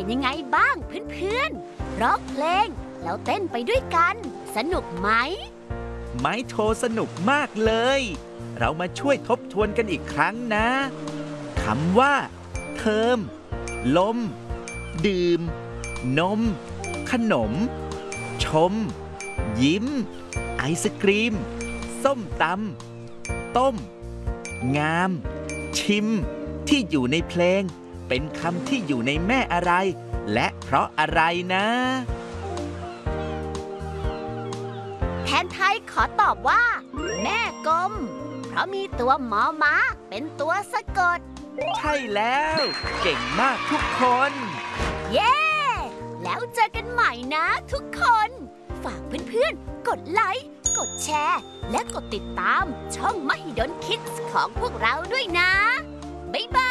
ยังไงบ้างเพื่อนๆร้องเพลงแล้วเต้นไปด้วยกันสนุกไหมไม้โทสนุกมากเลย เรามาช่วยทบทวนกันอีกครั้งนะคำว่าเทอมลมดื่มนมขนมชมยิ้มไอศกรีมส้มตำต้มงามชิมที่อยู่ในเพลงเป็นคำที่อยู่ในแม่อะไรและเพราะอะไรนะแทนไทยขอตอบว่าแม่กลมเพราะมีตัวมอม้าเป็นตัวสะกดใช่แล้วเก่งมากทุกคนเย้แล้วเจอกันใหม่นะทุกคนฝากเพื่อนๆกดไลค์กดแชร์และกดติดตามช่องมหิดลคิดส์ของพวกเราด้วยนะบ๊ายบาย